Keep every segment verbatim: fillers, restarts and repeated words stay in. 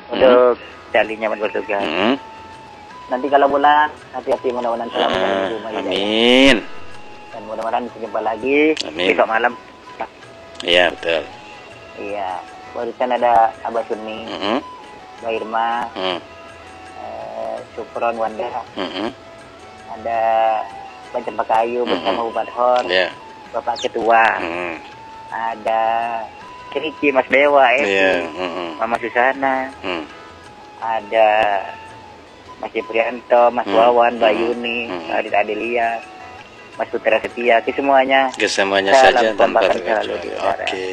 untuk Cali nyaman bertugas. Hmm. Nanti kalau bulan, hati-hati mudah-mudahan selamat Ah, dari rumah ya. amin. Dan mudah-mudahan bisa jumpa lagi Amin. besok malam. Iya betul. Iya, barusan ada Abah Sunni, Hmm. Mbak Irma, Hmm. eh, Supron Wanda, Hmm. ada Pak Cempaka Ayu bersama Mm-mm. Bu Badhor, Ya. Bapak Ketua, Hmm. ada Riki, Mas Dewa, Evi, Iya. Hmm. Mama Susana, Hmm. ada Mas Ciprianto, Mas Hmm. Wawan, Mbak Hmm. Yuni, Hmm. Adit Adelia, Mas Putra Setia, ke semuanya. Kesemuanya Salam saja tanpa Pamekasan selalu terkecuali. di udara. Oke.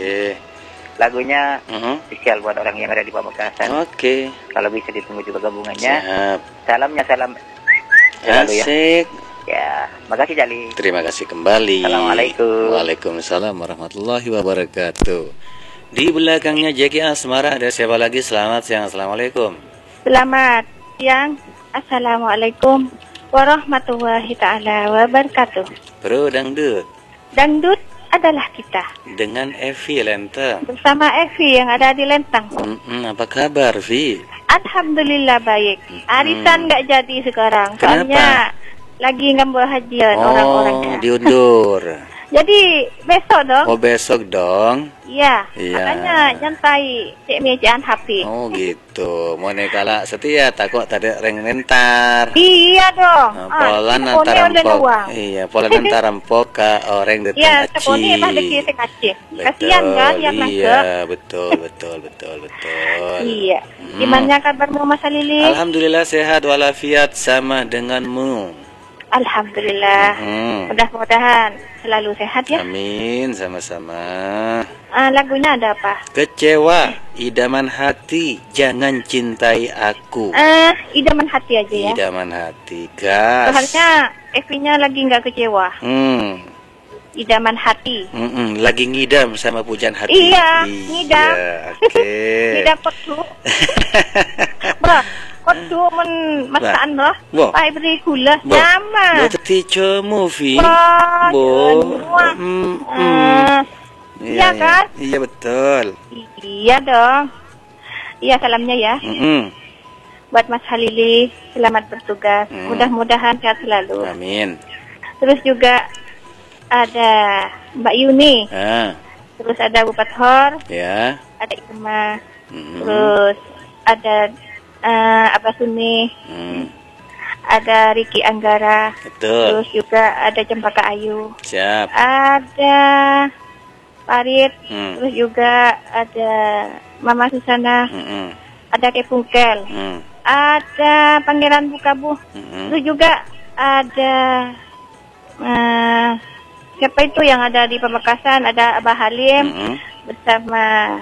Lagunya Hmm. spesial buat orang yang ada di Pamekasan. Oke. Kalau bisa ditunggu juga gabungannya. Siap. Salamnya salam selalu ya. Asik. Ya, makasih Jali. Terima kasih kembali. Assalamualaikum. Waalaikumsalam warahmatullahi wabarakatuh. Di belakangnya Jeki Asmara ada siapa lagi? Selamat siang. Assalamualaikum. Selamat siang. Assalamualaikum warahmatullahi ta'ala wabarakatuh. Bro Dangdut Dangdut adalah kita. dengan Evi Lenteng. Bersama Evi yang ada di Lenteng. Mm-mm, apa kabar, Vi? Alhamdulillah baik. Arisan nggak jadi sekarang. Kenapa? Soalnya lagi ngambil hajian Oh, orang-orangnya. diundur. Jadi besok dong. Oh, besok dong. Iya. Iya. Makanya nyantai cek mejaan H P. Oh, gitu. Mau nekala setia takut tadi reng nentar. Iya dong. Nah, Ah, polan ini antara pone udah empok. nawang. Iya, polan antara empok ke orang Iya, datang seponi mah aci. deki Aceh. Betul, Kasihan kan yang iya, nangkep. betul, betul, betul, betul. Iya. Hmm. Gimana kabarmu Mas Lili? Alhamdulillah sehat walafiat sama denganmu. Alhamdulillah. Hmm. Mudah-mudahan selalu sehat ya. Amin, sama-sama. Ah, lagunya ada apa? Kecewa, idaman hati, jangan cintai aku. Eh, idaman hati aja ya. Idaman hati, gas. Soalnya Evi-nya lagi nggak kecewa. Hmm. Idaman hati. Mm-mm, lagi ngidam sama pujian hati. Iya, ngidam. Oke. Tidak perlu. Bro, kodu men masakan bro. Bo. Pai beri gula Bo, sama. Bo tetico movie. Bro, Bo. semua. Mm, mm. Eh, iya kan? Iya betul. Iya dong. Iya salamnya ya. Mm-mm. Buat Mas Halili, selamat bertugas. Hmm. Mudah-mudahan sehat selalu. Amin. Terus juga ada Mbak Yuni, Ah, terus ada Bu Badhor, ya. ada Irma, Mm-mm. terus ada eh, Abah Sunni, Mm, ada Riki Anggara, betul. terus juga ada Cempaka Ayu, Siap. ada Farid, Hmm. terus juga ada Mama Susana, Mm-mm. ada Kepungkel, Mm. ada Pangeran Bukabu, Mm-mm. terus juga ada eh, siapa itu yang ada di Pamekasan, ada Abah Halim Mm-mm. bersama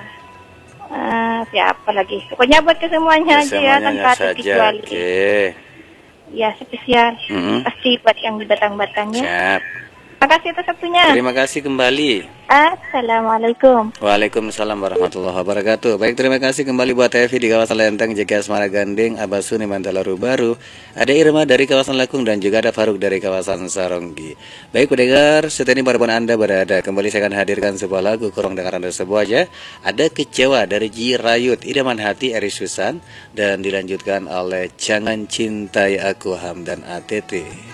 eh, siapa lagi, pokoknya buat kesemuanya aja ya, Semuanya tanpa saja. terkecuali. Oke. Ya spesial, Mm-mm. pasti buat yang di batang-batangnya. Siap. Makasih atas waktunya. Terima kasih kembali. Assalamualaikum. Waalaikumsalam warahmatullahi wabarakatuh. Baik, terima kasih kembali buat Evi di kawasan Lenteng, J K Asmara Ganding, Abah Suni Mandalaru Baru, ada Irma dari kawasan Lakung dan juga ada Faruk dari kawasan Saronggi. Baik pendengar, setelah ini barang Anda berada, kembali saya akan hadirkan sebuah lagu kurang dengar Anda sebuah aja. Ada Kecewa dari Ji Rayut, Idaman Hati Eri Susan, dan dilanjutkan oleh Jangan Cintai Aku Hamdan A T T.